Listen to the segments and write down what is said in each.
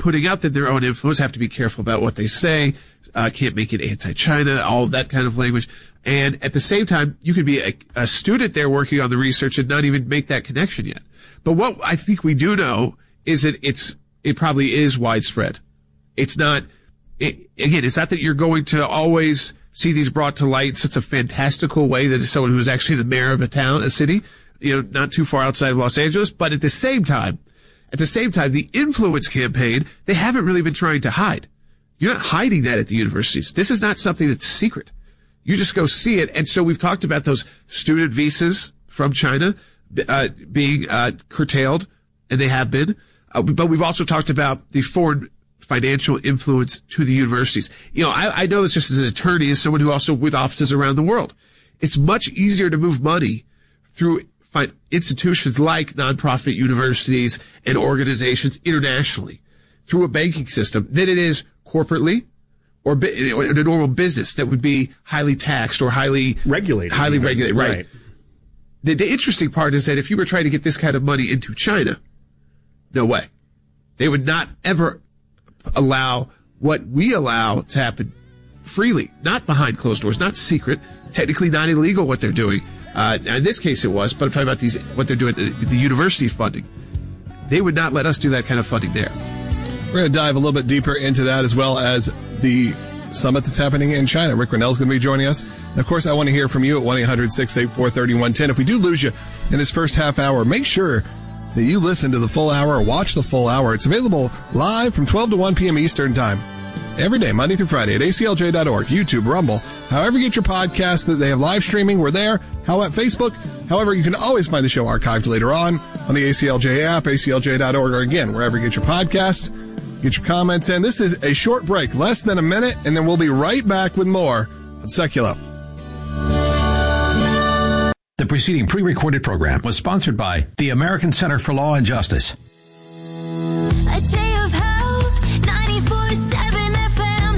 putting out their own influence, have to be careful about what they say, can't make it anti-China, all of that kind of language. And at the same time, you could be a student there working on the research and not even make that connection yet. But what I think we do know is that it probably is widespread. It's not, it's not that you're going to always see these brought to light in such a fantastical way that is someone who is actually the mayor of a city, not too far outside of Los Angeles. But at the same time, the influence campaign, they haven't really been trying to hide. You're not hiding that at the universities. This is not something that's secret. You just go see it. And so we've talked about those student visas from China being curtailed, and they have been. But we've also talked about the foreign financial influence to the universities. I know this just as an attorney, as someone who also with offices around the world. It's much easier to move money through institutions like nonprofit universities and organizations internationally through a banking system than it is corporately or in a normal business that would be highly taxed or highly regulated. Right. The interesting part is that if you were trying to get this kind of money into China, no way. They would not ever allow what we allow to happen freely, not behind closed doors, not secret, technically not illegal what they're doing. In this case it was, but I'm talking about what they're doing with the university funding. They would not let us do that kind of funding there. We're going to dive a little bit deeper into that as well as the summit that's happening in China. Rick Grenell's going to be joining us. And of course, I want to hear from you at 1-800-684-3110. If we do lose you in this first half hour, make sure that you listen to the full hour or watch the full hour. It's available live from 12 to 1 p.m. Eastern Time. Every day, Monday through Friday at aclj.org, YouTube, Rumble. However you get your podcasts, that they have live streaming, we're there. How about Facebook? However, you can always find the show archived later on the ACLJ app, aclj.org, or again, wherever you get your podcasts. Get your comments in. This is a short break, less than a minute, and then we'll be right back with more on Secular. The preceding pre-recorded program was sponsored by the American Center for Law and Justice. A day of hope, 94.7 FM,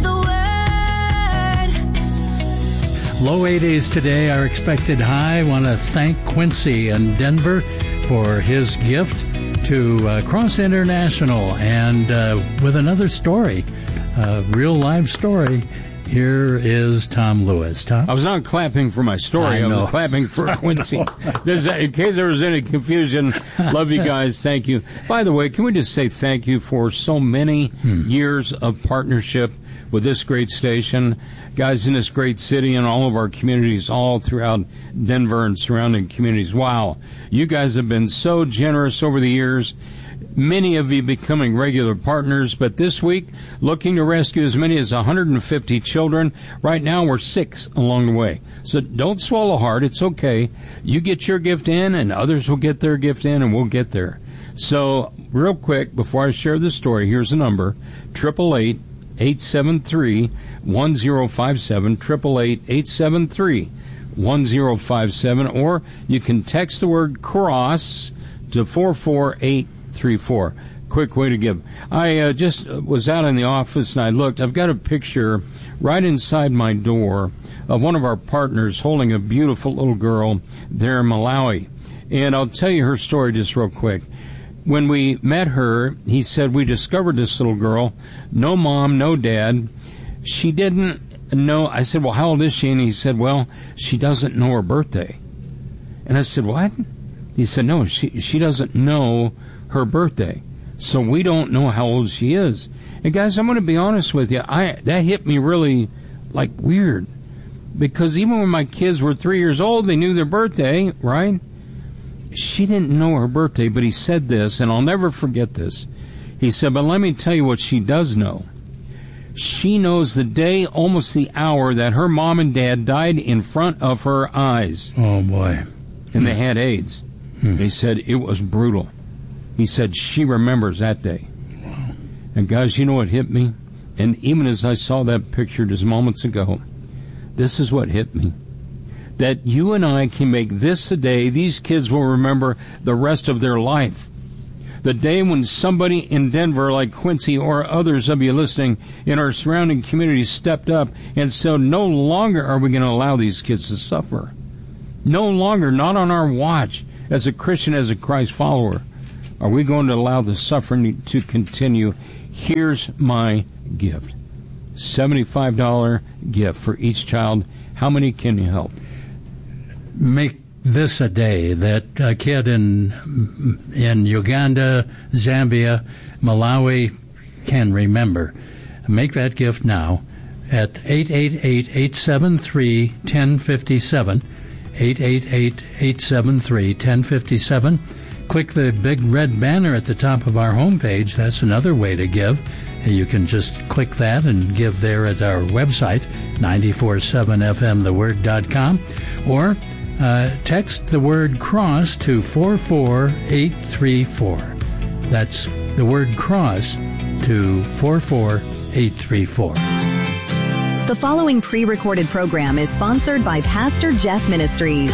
the word. Low 80s today, our expected high. I want to thank Quincy in Denver for his gift to Cross International, and with another story, a real live story. Here is Tom Lewis. Tom? I was not clapping for my story. I was clapping for Quincy. In case there was any confusion, love you guys. Thank you. By the way, can we just say thank you for so many years of partnership with this great station, guys in this great city and all of our communities all throughout Denver and surrounding communities. Wow. You guys have been so generous over the years. Many of you becoming regular partners, but this week, looking to rescue as many as 150 children. Right now, we're 6 along the way. So don't swallow hard. It's okay. You get your gift in, and others will get their gift in, and we'll get there. So, real quick, before I share the story, here's the number, 888-873-1057, 888-873-1057, or you can text the word CROSS to 44834. Quick way to give. I just was out in the office and I looked. I've got a picture right inside my door of one of our partners holding a beautiful little girl there in Malawi. And I'll tell you her story just real quick. When we met her, he said, we discovered this little girl. No mom, no dad. She didn't know. I said, well, how old is she? And he said, well, she doesn't know her birthday. And I said, what? He said, no, she doesn't know her birthday, so we don't know how old she is. And guys, I'm going to be honest with you, that hit me really like weird, because even when my kids were 3 years old, they knew their birthday, right? She didn't know her birthday, but he said this, and I'll never forget this. He said, but let me tell you what she does know. She knows the day, almost the hour, that her mom and dad died in front of her eyes. Oh boy. And they had AIDS. He said it was brutal. He said she remembers that day. Wow. And guys, you know what hit me? And even as I saw that picture just moments ago, this is what hit me. That you and I can make this a day these kids will remember the rest of their life. The day when somebody in Denver like Quincy or others of you listening in our surrounding communities stepped up and said, no longer are we going to allow these kids to suffer. No longer, not on our watch, as a Christian, as a Christ follower, are we going to allow the suffering to continue Here's my gift. $75 gift for each child. How many can you help? Make this a day that a kid in Uganda, Zambia, Malawi can remember. Make that gift now at 888-873-1057, 888-873-1057. Click the big red banner at the top of our homepage. That's another way to give. You can just click that and give there at our website, 947fmtheword.com, or text the word cross to 44834. That's the word cross to 44834. The following pre-recorded program is sponsored by Pastor Jeff Ministries.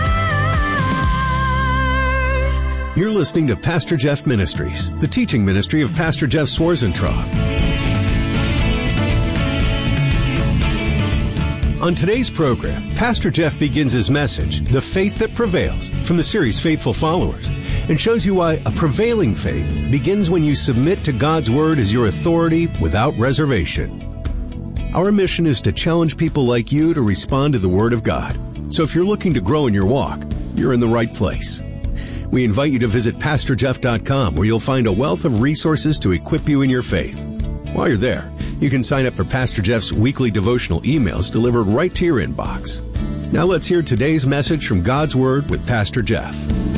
You're listening to Pastor Jeff Ministries, the teaching ministry of Pastor Jeff Swarzentraub. On today's program, Pastor Jeff begins his message, The Faith That Prevails, from the series Faithful Followers, and shows you why a prevailing faith begins when you submit to God's Word as your authority without reservation. Our mission is to challenge people like you to respond to the Word of God. So if you're looking to grow in your walk, you're in the right place. We invite you to visit PastorJeff.com, where you'll find a wealth of resources to equip you in your faith. While you're there, you can sign up for Pastor Jeff's weekly devotional emails delivered right to your inbox. Now let's hear today's message from God's Word with Pastor Jeff.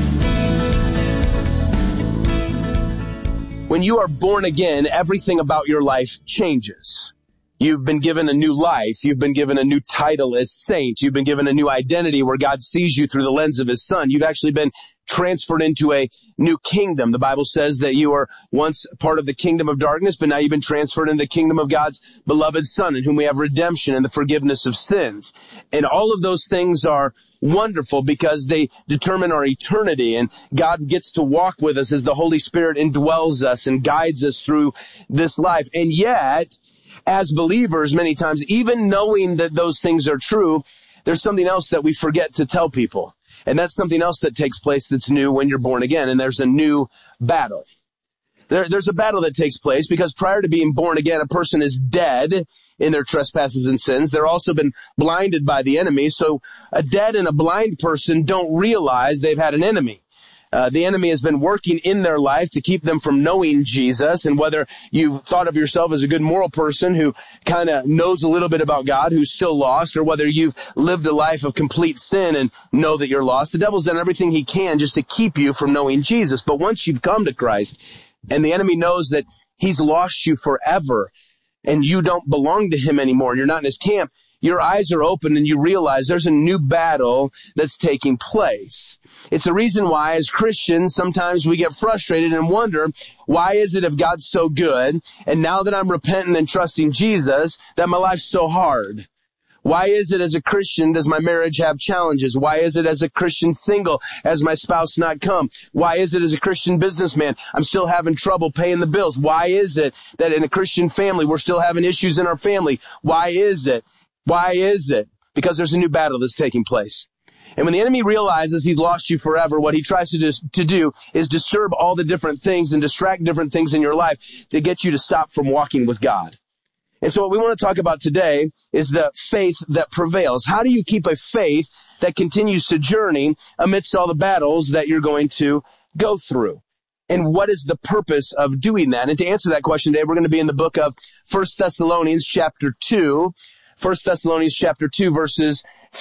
When you are born again, everything about your life changes. You've been given a new life. You've been given a new title as saint. You've been given a new identity where God sees you through the lens of His Son. You've actually been transferred into a new kingdom. The Bible says that you were once part of the kingdom of darkness, but now you've been transferred into the kingdom of God's beloved Son, in whom we have redemption and the forgiveness of sins. And all of those things are wonderful because they determine our eternity, and God gets to walk with us as the Holy Spirit indwells us and guides us through this life. And yet, as believers, many times, even knowing that those things are true, there's something else that we forget to tell people. And that's something else that takes place that's new when you're born again. And there's a new battle. There's a battle that takes place because prior to being born again, a person is dead in their trespasses and sins. They're also been blinded by the enemy. So a dead and a blind person don't realize they've had an enemy. The enemy has been working in their life to keep them from knowing Jesus. And whether you've thought of yourself as a good moral person who kind of knows a little bit about God, who's still lost, or whether you've lived a life of complete sin and know that you're lost, the devil's done everything he can just to keep you from knowing Jesus. But once you've come to Christ and the enemy knows that he's lost you forever and you don't belong to him anymore, and you're not in his camp, your eyes are open and you realize there's a new battle that's taking place. It's the reason why, as Christians, sometimes we get frustrated and wonder, why is it if God's so good, and now that I'm repentant and trusting Jesus, that my life's so hard? Why is it as a Christian does my marriage have challenges? Why is it as a Christian single has my spouse not come? Why is it as a Christian businessman I'm still having trouble paying the bills? Why is it that in a Christian family we're still having issues in our family? Why is it? Why is it? Because there's a new battle that's taking place. And when the enemy realizes he's lost you forever, what he tries to do is disturb all the different things and distract different things in your life to get you to stop from walking with God. And so what we want to talk about today is the faith that prevails. How do you keep a faith that continues to journey amidst all the battles that you're going to go through? And what is the purpose of doing that? And to answer that question today, we're going to be in the book of 1 Thessalonians chapter 2. 1 Thessalonians chapter 2, verses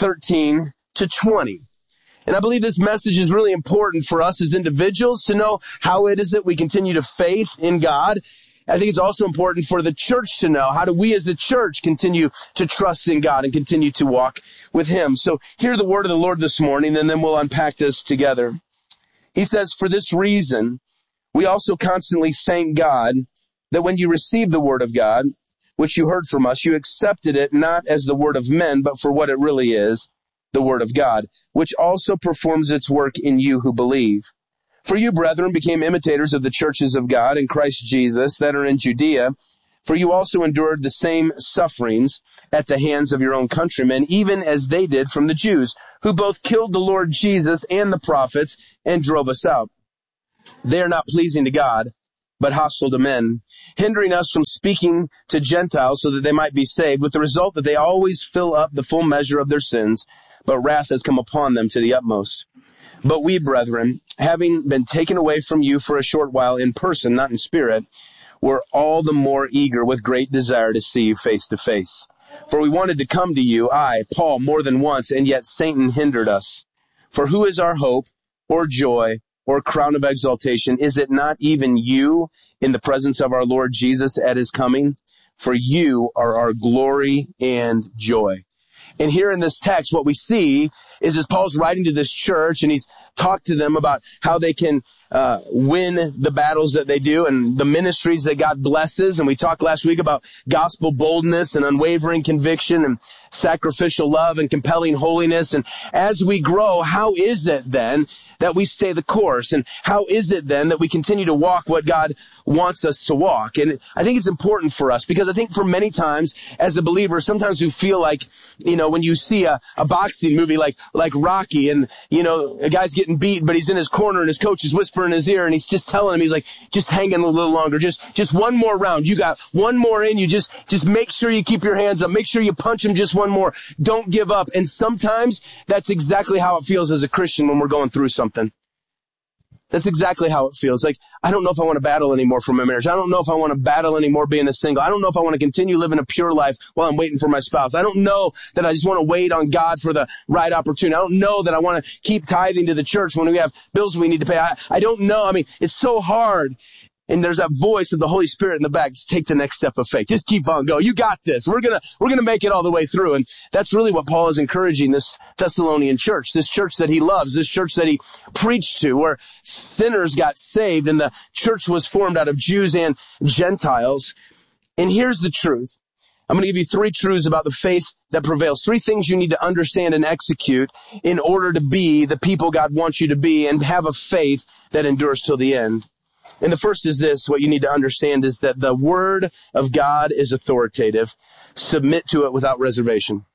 13 to 20. And I believe this message is really important for us as individuals to know how it is that we continue to faith in God. I think it's also important for the church to know, how do we as a church continue to trust in God and continue to walk with Him? So hear the word of the Lord this morning, and then we'll unpack this together. He says, "For this reason, we also constantly thank God that when you received the word of God, which you heard from us, you accepted it not as the word of men, but for what it really is, the word of God, which also performs its work in you who believe. For you, brethren, became imitators of the churches of God in Christ Jesus that are in Judea, for you also endured the same sufferings at the hands of your own countrymen, even as they did from the Jews, who both killed the Lord Jesus and the prophets and drove us out. They are not pleasing to God, but hostile to men, hindering us from speaking to Gentiles so that they might be saved, with the result that they always fill up the full measure of their sins, but wrath has come upon them to the utmost. But we, brethren, having been taken away from you for a short while in person, not in spirit, were all the more eager with great desire to see you face to face. For we wanted to come to you, I, Paul, more than once, and yet Satan hindered us. For who is our hope, or joy, or crown of exaltation? Is it not even you in the presence of our Lord Jesus at his coming? For you are our glory and joy. And here in this text, what we see is as Paul's writing to this church, and he's talked to them about how they can win the battles that they do and the ministries that God blesses. And we talked last week about gospel boldness and unwavering conviction and sacrificial love and compelling holiness. And as we grow, how is it then that we stay the course? And how is it then that we continue to walk what God wants us to walk? And I think it's important for us because I think for many times as a believer, sometimes we feel like, when you see a boxing movie like Rocky and, a guy's getting beat, but he's in his corner and his coach is whispering in his ear and he's just telling him, he's like, just hanging a little longer. Just one more round. You got one more in you. Just make sure you keep your hands up. Make sure you punch him just one more. Don't give up. And sometimes that's exactly how it feels as a Christian when we're going through something. That's exactly how it feels. Like, I don't know if I want to battle anymore for my marriage. I don't know if I want to battle anymore being a single. I don't know if I want to continue living a pure life while I'm waiting for my spouse. I don't know that I just want to wait on God for the right opportunity. I don't know that I want to keep tithing to the church when we have bills we need to pay. I don't know. I mean, it's so hard. And there's that voice of the Holy Spirit in the back. Just take the next step of faith. Just keep on going. You got this. We're gonna make it all the way through. And that's really what Paul is encouraging this Thessalonian church, this church that he loves, this church that he preached to, where sinners got saved and the church was formed out of Jews and Gentiles. And here's the truth. I'm going to give you 3 truths about the faith that prevails. 3 things you need to understand and execute in order to be the people God wants you to be and have a faith that endures till the end. And the first is this, what you need to understand is that the word of God is authoritative. Submit to it without reservation.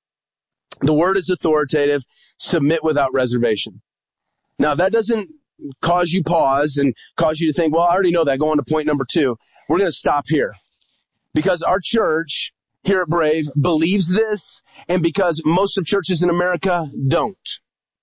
The word is authoritative. Submit without reservation. Now, that doesn't cause you pause and cause you to think, well, I already know that. Go on to point number 2. We're going to stop here because our church here at Brave believes this, and because most of churches in America don't.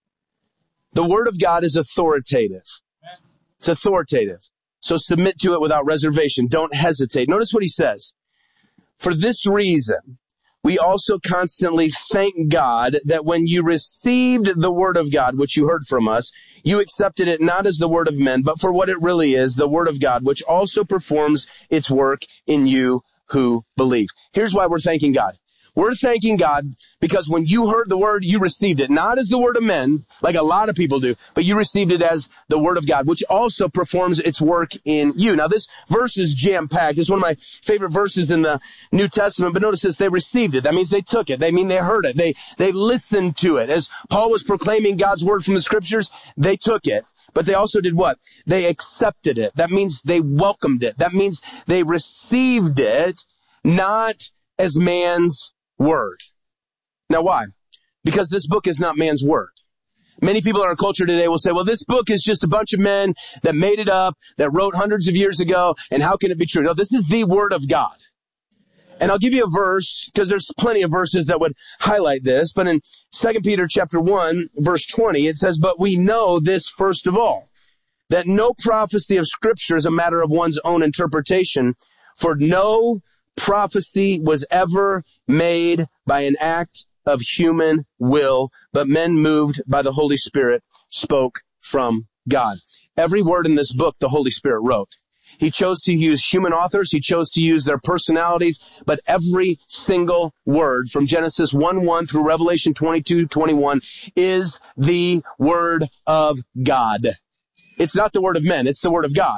The word of God is authoritative. It's authoritative. So submit to it without reservation. Don't hesitate. Notice what he says. For this reason, we also constantly thank God that when you received the word of God, which you heard from us, you accepted it not as the word of men, but for what it really is, the word of God, which also performs its work in you who believe. Here's why we're thanking God. We're thanking God because when you heard the word, you received it, not as the word of men, like a lot of people do, but you received it as the word of God, which also performs its work in you. Now, this verse is jam-packed. It's one of my favorite verses in the New Testament, but notice this, they received it. That means they took it. They heard it. They listened to it. As Paul was proclaiming God's word from the scriptures, they took it. But they also did what? They accepted it. That means they welcomed it. That means they received it, not as man's word. Now, why? Because this book is not man's word. Many people in our culture today will say, well, this book is just a bunch of men that made it up, that wrote hundreds of years ago, and how can it be true? No, this is the word of God. And I'll give you a verse, because there's plenty of verses that would highlight this, but in 2 Peter chapter 1, verse 20, it says, but we know this first of all, that no prophecy of Scripture is a matter of one's own interpretation, for no prophecy was ever made by an act of human will, but men moved by the Holy Spirit spoke from God. Every word in this book, the Holy Spirit wrote. He chose to use human authors. He chose to use their personalities, but every single word from Genesis 1:1 through Revelation 22:21 is the word of God. It's not the word of men. It's the word of God.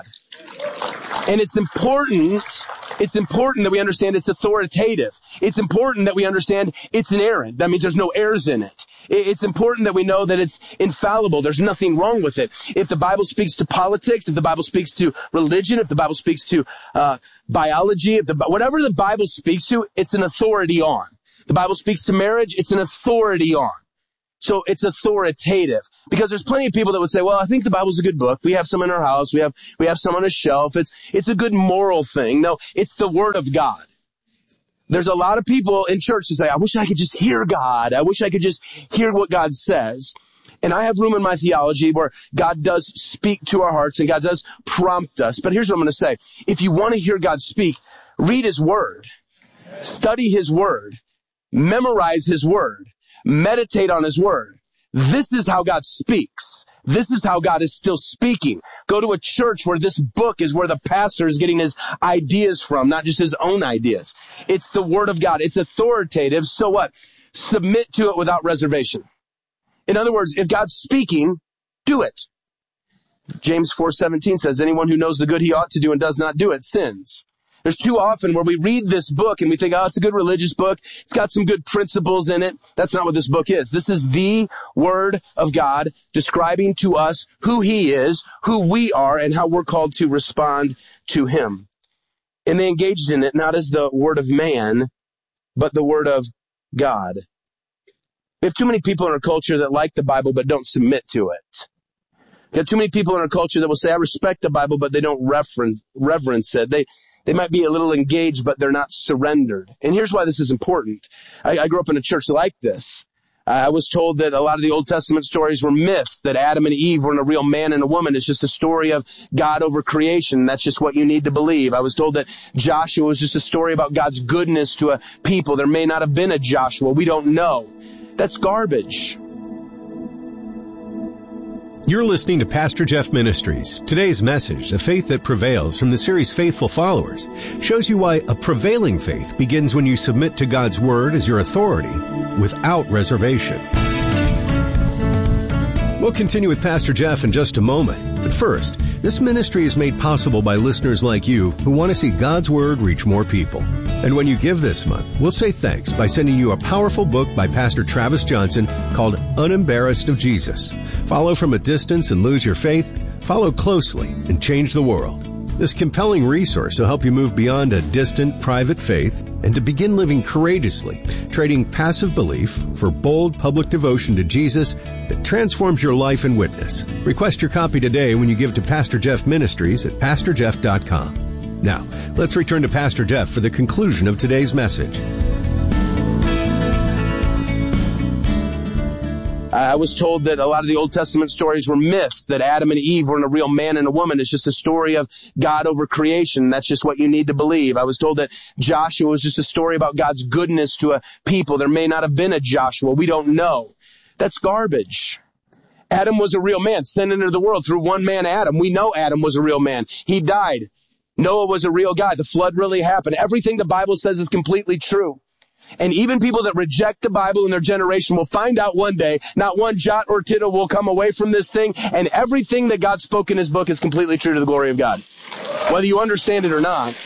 And it's important that we understand it's authoritative. It's important that we understand it's inerrant. That means there's no errors in it. It's important that we know that it's infallible. There's nothing wrong with it. If the Bible speaks to politics, if the Bible speaks to religion, if the Bible speaks to biology, whatever the Bible speaks to, it's an authority on. The Bible speaks to marriage, it's an authority on. So it's authoritative. Because there's plenty of people that would say, well, I think the Bible's a good book. We have some in our house. We have some on a shelf. It's a good moral thing. No, it's the Word of God. There's a lot of people in church who say, I wish I could just hear God. I wish I could just hear what God says. And I have room in my theology where God does speak to our hearts and God does prompt us. But here's what I'm going to say. If you want to hear God speak, read His Word. Study His Word. Memorize His Word. Meditate on His Word. This is how God speaks. This is how God is still speaking. Go to a church where this book is where the pastor is getting his ideas from, not just his own ideas. It's the Word of God. It's authoritative. So what? Submit to it without reservation. In other words, if God's speaking, do it. James 4:17 says, anyone who knows the good he ought to do and does not do it sins. There's too often where we read this book and we think, oh, it's a good religious book. It's got some good principles in it. That's not what this book is. This is the Word of God describing to us who He is, who we are, and how we're called to respond to Him. And they engaged in it not as the word of man, but the Word of God. We have too many people in our culture that like the Bible but don't submit to it. We have too many people in our culture that will say, I respect the Bible, but they don't reverence it. They might be a little engaged, but they're not surrendered. And here's why this is important. I grew up in a church like this. I was told that a lot of the Old Testament stories were myths, that Adam and Eve weren't a real man and a woman. It's just a story of God over creation. That's just what you need to believe. I was told that Joshua was just a story about God's goodness to a people. There may not have been a Joshua. We don't know. That's garbage. You're listening to Pastor Jeff Ministries. Today's message, The Faith That Prevails, from the series Faithful Followers, shows you why a prevailing faith begins when you submit to God's Word as your authority without reservation. We'll continue with Pastor Jeff in just a moment. But first, this ministry is made possible by listeners like you who want to see God's Word reach more people. And when you give this month, we'll say thanks by sending you a powerful book by Pastor Travis Johnson called Unembarrassed of Jesus. Follow from a distance and lose your faith. Follow closely and change the world. This compelling resource will help you move beyond a distant, private faith and to begin living courageously, trading passive belief for bold public devotion to Jesus that transforms your life and witness. Request your copy today when you give to Pastor Jeff Ministries at PastorJeff.com. Now, let's return to Pastor Jeff for the conclusion of today's message. I was told that a lot of the Old Testament stories were myths, that Adam and Eve weren't a real man and a woman. It's just a story of God over creation. That's just what you need to believe. I was told that Joshua was just a story about God's goodness to a people. There may not have been a Joshua. We don't know. That's garbage. Adam was a real man, sent into the world through one man, Adam. We know Adam was a real man. He died. Noah was a real guy. The flood really happened. Everything the Bible says is completely true. And even people that reject the Bible in their generation will find out one day, not one jot or tittle will come away from this thing, and everything that God spoke in His book is completely true to the glory of God. Whether you understand it or not.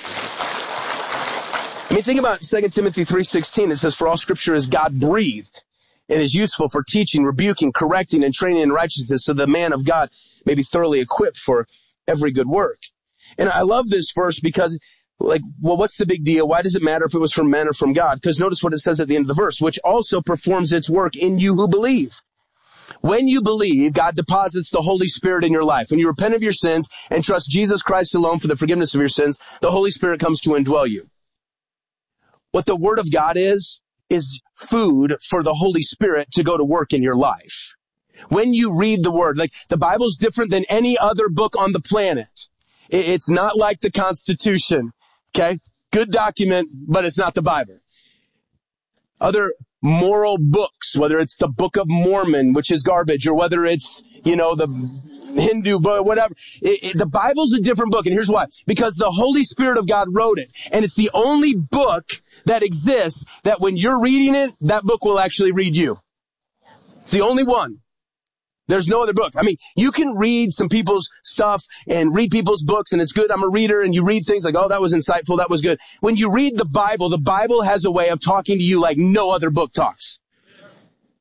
I mean, think about 2 Timothy 3:16. It says, for all Scripture is God-breathed and is useful for teaching, rebuking, correcting, and training in righteousness, so the man of God may be thoroughly equipped for every good work. And I love this verse because, what's the big deal? Why does it matter if it was from men or from God? Because notice what it says at the end of the verse, which also performs its work in you who believe. When you believe, God deposits the Holy Spirit in your life. When you repent of your sins and trust Jesus Christ alone for the forgiveness of your sins, the Holy Spirit comes to indwell you. What the Word of God is food for the Holy Spirit to go to work in your life. When you read the Word, the Bible's different than any other book on the planet. It's not like the Constitution, okay? Good document, but it's not the Bible. Other moral books, whether it's the Book of Mormon, which is garbage, or whether it's, the Hindu book, whatever. The Bible's a different book, and here's why. Because the Holy Spirit of God wrote it, and it's the only book that exists that when you're reading it, that book will actually read you. It's the only one. There's no other book. I mean, you can read some people's stuff and read people's books, and it's good. I'm a reader, and you read things like, oh, that was insightful, that was good. When you read the Bible has a way of talking to you like no other book talks.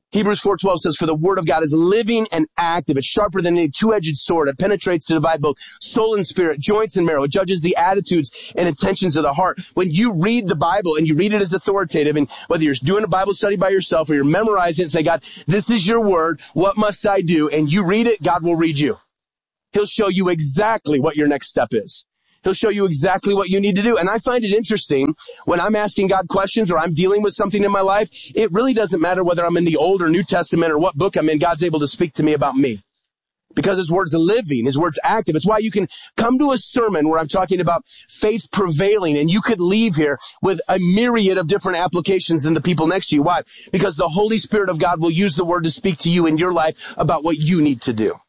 Hebrews 4:12 says, for the word of God is living and active. It's sharper than any two-edged sword. It penetrates to divide both soul and spirit, joints and marrow. It judges the attitudes and intentions of the heart. When you read the Bible and you read it as authoritative, and whether you're doing a Bible study by yourself or you're memorizing it and say, God, this is your word. What must I do? And you read it, God will read you. He'll show you exactly what your next step is. He'll show you exactly what you need to do. And I find it interesting when I'm asking God questions or I'm dealing with something in my life, it really doesn't matter whether I'm in the Old or New Testament or what book I'm in, God's able to speak to me about me. Because His word's living, His word's active. It's why you can come to a sermon where I'm talking about faith prevailing and you could leave here with a myriad of different applications than the people next to you. Why? Because the Holy Spirit of God will use the word to speak to you in your life about what you need to do.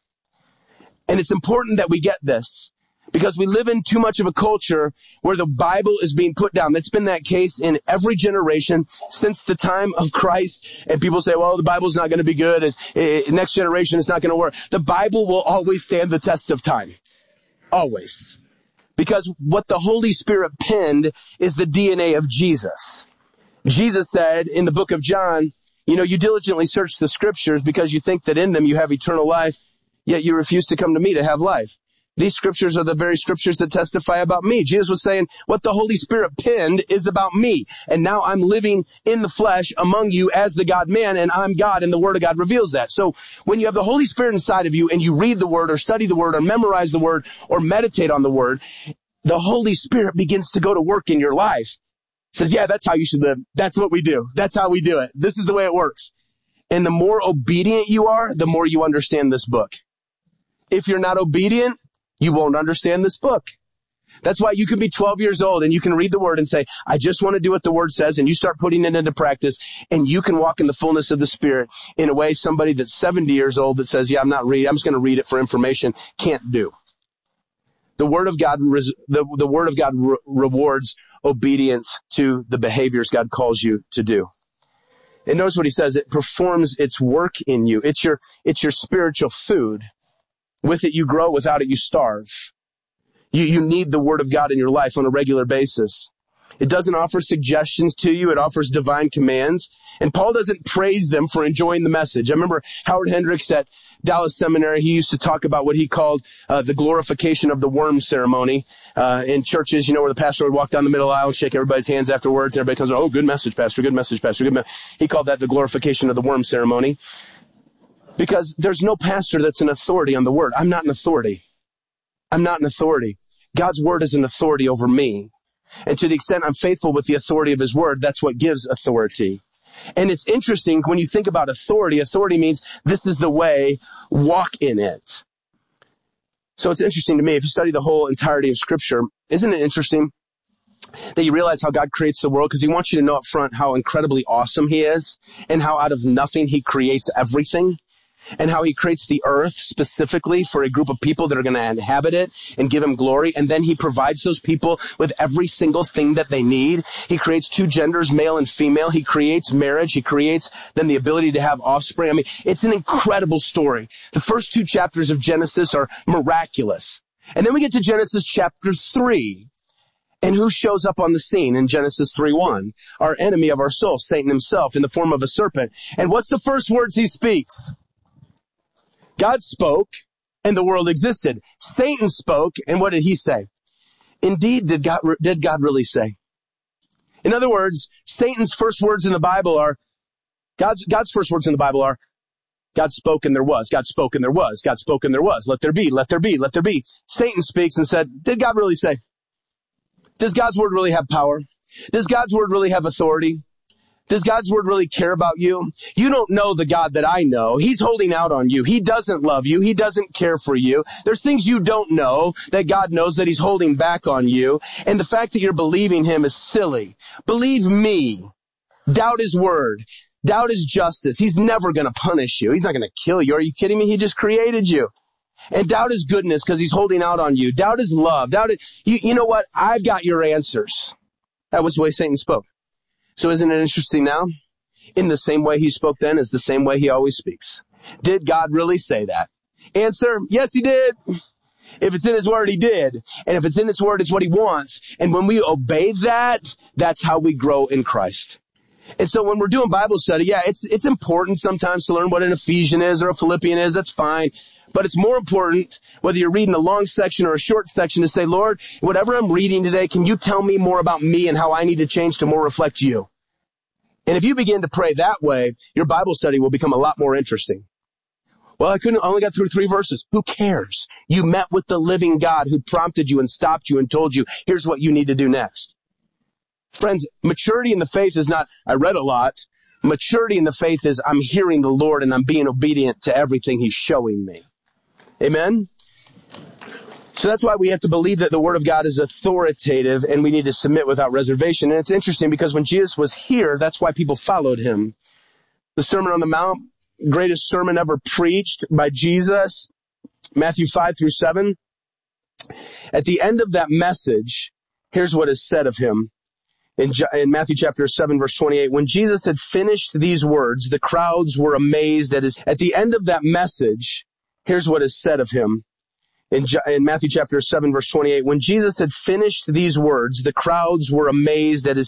And it's important that we get this. Because we live in too much of a culture where the Bible is being put down. That's been that case in every generation since the time of Christ. And people say, well, the Bible's not going to be good. Next generation, it's not going to work. The Bible will always stand the test of time. Always. Because what the Holy Spirit penned is the DNA of Jesus. Jesus said in the book of John, you diligently search the scriptures because you think that in them you have eternal life, yet you refuse to come to me to have life. These scriptures are the very scriptures that testify about me. Jesus was saying what the Holy Spirit penned is about me. And now I'm living in the flesh among you as the God-man, and I'm God, and the Word of God reveals that. So when you have the Holy Spirit inside of you and you read the Word or study the Word or memorize the Word or meditate on the Word, the Holy Spirit begins to go to work in your life. Says, yeah, that's how you should live. That's what we do. That's how we do it. This is the way it works. And the more obedient you are, the more you understand this book. If you're not obedient, you won't understand this book. That's why you can be 12 years old and you can read the word and say, I just want to do what the word says. And you start putting it into practice and you can walk in the fullness of the Spirit in a way somebody that's 70 years old that says, yeah, I'm not reading. I'm just going to read it for information. Can't do. The word of God, the word of God rewards obedience to the behaviors God calls you to do. And notice what he says. It performs its work in you. It's your spiritual food. With it, you grow. Without it, you starve. You need the word of God in your life on a regular basis. It doesn't offer suggestions to you. It offers divine commands. And Paul doesn't praise them for enjoying the message. I remember Howard Hendricks at Dallas Seminary. He used to talk about what he called the glorification of the worm ceremony. In churches, where the pastor would walk down the middle aisle and shake everybody's hands afterwards. And everybody comes, oh, good message, pastor. Good message, pastor. Good He called that the glorification of the worm ceremony. Because there's no pastor that's an authority on the word. I'm not an authority. I'm not an authority. God's word is an authority over me. And to the extent I'm faithful with the authority of his word, that's what gives authority. And it's interesting when you think about authority. Authority means this is the way, walk in it. So it's interesting to me, if you study the whole entirety of Scripture, isn't it interesting that you realize how God creates the world? Because he wants you to know up front how incredibly awesome he is and how out of nothing he creates everything. And how he creates the earth specifically for a group of people that are going to inhabit it and give him glory. And then he provides those people with every single thing that they need. He creates two genders, male and female. He creates marriage. He creates then the ability to have offspring. I mean, it's an incredible story. The first two chapters of Genesis are miraculous. And then we get to Genesis chapter 3. And who shows up on the scene in Genesis 3:1? Our enemy of our soul, Satan himself, in the form of a serpent. And what's the first words he speaks? God spoke, and the world existed. Satan spoke, and what did he say? Indeed, did God really say? In other words, Satan's first words in the Bible are, God's first words in the Bible are, God spoke and there was. God spoke and there was. God spoke and there was. Let there be, let there be, let there be. Satan speaks and said, did God really say? Does God's word really have power? Does God's word really have authority? Does God's word really care about you? You don't know the God that I know. He's holding out on you. He doesn't love you. He doesn't care for you. There's things you don't know that God knows that he's holding back on you. And the fact that you're believing him is silly. Believe me. Doubt his word. Doubt his justice. He's never going to punish you. He's not going to kill you. Are you kidding me? He just created you. And doubt his goodness because he's holding out on you. Doubt his love. Doubt it. You know what? I've got your answers. That was the way Satan spoke. So isn't it interesting now? In the same way he spoke then is the same way he always speaks. Did God really say that? Answer, yes, he did. If it's in his word, he did. And if it's in his word, it's what he wants. And when we obey that, that's how we grow in Christ. And so when we're doing Bible study, yeah, it's important sometimes to learn what an Ephesian is or a Philippian is. That's fine. But it's more important, whether you're reading a long section or a short section, to say, Lord, whatever I'm reading today, can you tell me more about me and how I need to change to more reflect you? And if you begin to pray that way, your Bible study will become a lot more interesting. Well, I only got through 3 verses. Who cares? You met with the living God who prompted you and stopped you and told you, here's what you need to do next. Friends, maturity in the faith is not, I read a lot. Maturity in the faith is, I'm hearing the Lord and I'm being obedient to everything He's showing me. Amen? So that's why we have to believe that the Word of God is authoritative and we need to submit without reservation. And it's interesting because when Jesus was here, that's why people followed Him. The Sermon on the Mount, greatest sermon ever preached by Jesus, Matthew 5-7. At the end of that message, here's what is said of Him. In Matthew chapter 7, verse 28, when Jesus had finished these words, the crowds were amazed at At the end of that message, here's what is said of Him. In Matthew chapter 7, verse 28, when Jesus had finished these words, the crowds were amazed at His